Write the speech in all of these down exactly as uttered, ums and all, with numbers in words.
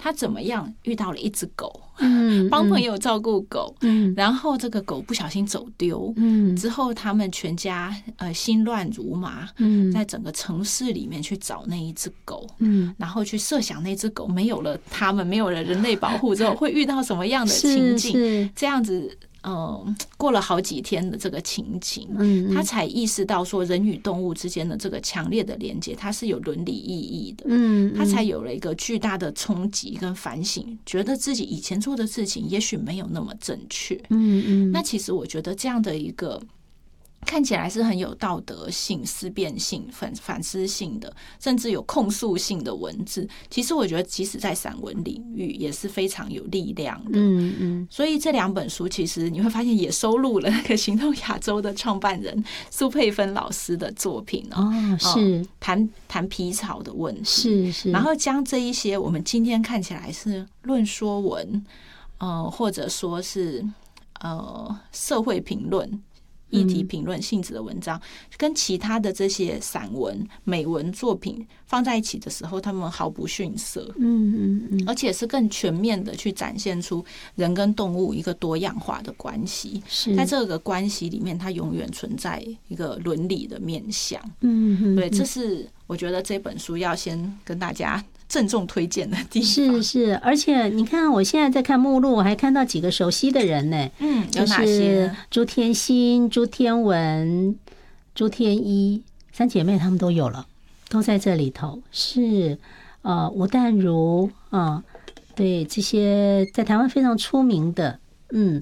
他怎么样遇到了一只狗，嗯，帮朋友照顾狗，嗯，然后这个狗不小心走丢，嗯，之后他们全家呃心乱如麻，嗯，在整个城市里面去找那一只狗，嗯，然后去设想那只狗没有了他们，没有了人类保护之后会遇到什么样的情境，这样子。嗯，过了好几天的这个情景，嗯，他才意识到说人与动物之间的这个强烈的连接，它是有伦理意义的。嗯，他才有了一个巨大的冲击跟反省，觉得自己以前做的事情也许没有那么正确。嗯嗯，那其实我觉得这样的一个看起来是很有道德性、思辨性、反反思性的，甚至有控诉性的文字，其实我觉得即使在散文领域也是非常有力量的。嗯嗯，所以这两本书其实你会发现也收录了那个行动亚洲的创办人苏佩芬老师的作品哦，哦是谈谈皮草的问题，是是，然后将这一些我们今天看起来是论说文，呃，或者说是呃社会评论。议题评论性质的文章，跟其他的这些散文、美文作品放在一起的时候，他们毫不逊色，嗯嗯嗯，而且是更全面的去展现出人跟动物一个多样化的关系。在这个关系里面，它永远存在一个伦理的面向。嗯，对，这是我觉得这本书要先跟大家郑重推荐的地方。 是是，而且你看，我现在在看目录，我还看到几个熟悉的人呢。 嗯，有哪些？ 朱天心、朱天文、朱天一三姐妹，她们都有了，都在这里头。是呃，吴淡如啊、呃，对，这些在台湾非常出名的，嗯，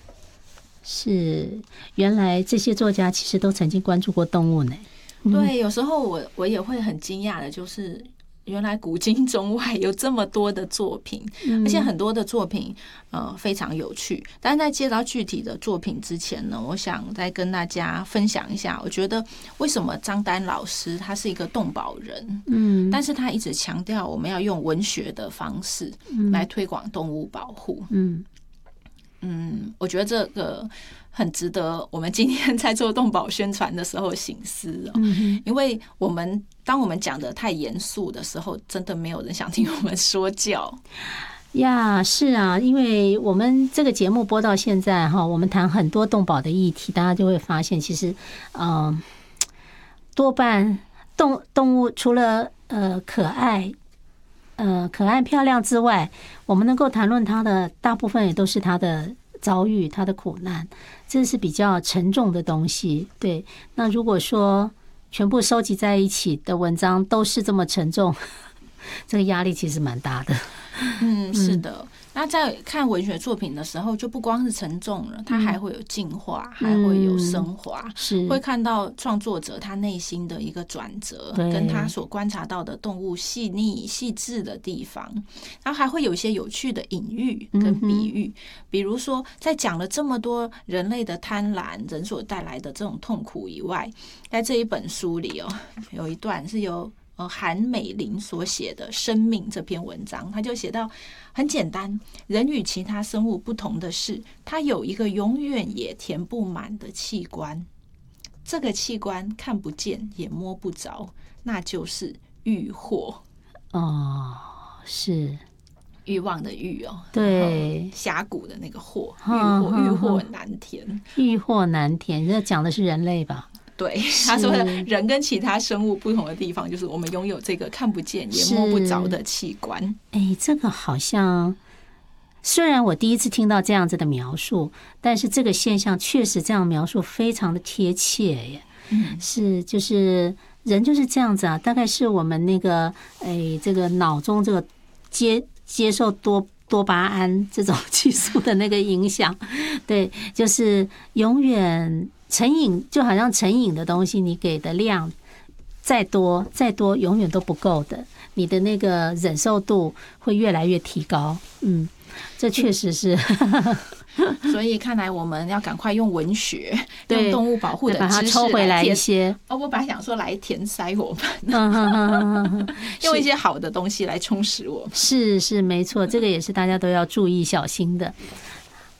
是原来这些作家其实都曾经关注过动物呢。 嗯、对，有时候我我也会很惊讶的，就是。原来古今中外有这么多的作品，而且很多的作品呃非常有趣。但是在介绍具体的作品之前呢，我想再跟大家分享一下，我觉得为什么张丹老师他是一个动保人，嗯，但是他一直强调我们要用文学的方式来推广动物保护，嗯嗯，我觉得这个很值得我们今天在做动保宣传的时候省思哦，嗯、因为我们当我们讲的太严肃的时候，真的没有人想听我们说教呀。是啊，因为我们这个节目播到现在哈，我们谈很多动保的议题，大家就会发现，其实嗯、呃，多半动动物除了呃可爱。呃，可爱漂亮之外，我们能够谈论它的大部分也都是它的遭遇、它的苦难，这是比较沉重的东西。对，那如果说全部收集在一起的文章都是这么沉重，这个压力其实蛮大的。 嗯，是的。那在看文学作品的时候，就不光是沉重了，它还会有进化，还会有升华，是会看到创作者他内心的一个转折，跟他所观察到的动物细腻细致的地方，然后还会有一些有趣的隐喻跟比喻，比如说在讲了这么多人类的贪婪、人所带来的这种痛苦以外，在这一本书里哦，有一段是由呃，韩美玲所写的《生命》这篇文章，他就写到很简单，人与其他生物不同的是，它有一个永远也填不满的器官，这个器官看不见也摸不着，那就是欲惑。 哦，是欲望的欲哦， 对， 峡谷的那个惑，欲惑，欲惑难填， 欲惑难填，这讲的是人类吧？ 对，他说人跟其他生物不同的地方，就是我们拥有这个看不见也摸不着的器官。 哎，这个好像虽然我第一次听到这样子的描述，但是这个现象确实这样描述非常的贴切耶。嗯，是，就是人就是这样子啊，大概是我们那个哎，这个脑中这个接接受多多巴胺这种激素的那个影响，对，就是永远。成瘾就好像成瘾的东西，你给的量再多再多，永远都不够的。你的那个忍受度会越来越提高。嗯，这确实是。 所以看来我们要赶快用文学，用动物保护的知识把它抽回来一些。 哦，我本来想说来填塞我们，用一些好的东西来充实我们。 是是没错，这个也是大家都要注意小心的。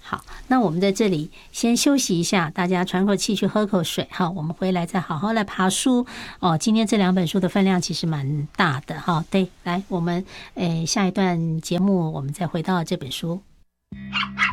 好，那我们在这里先休息一下，大家喘口气，去喝口水。好，我们回来再好好来爬书哦。今天这两本书的分量其实蛮大的哈。对，来，我们诶下一段节目我们再回到这本书。